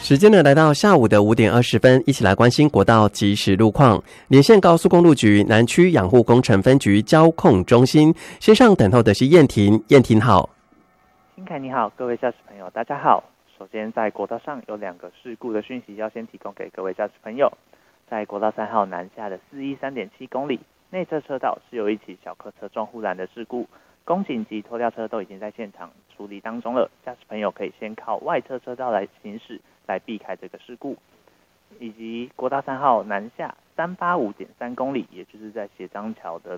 时间呢来到下午的5:20，一起来关心国道即时路况。连线高速公路局南区养护工程分局交控中心，线上等候的是燕婷，燕婷好。 新凯你好，各位驾驶朋友大家好。首先在国道上有2个事故的讯息要先提供给各位驾驶朋友。在国道3号南下的413.7公里内侧车道是有一起小客车撞护栏的事故，公警及拖吊车都已经在现场处理当中了，驾驶朋友可以先靠外侧车道来行驶，来避开这个事故。以及国道3号南下385.3公里，也就是在协章桥的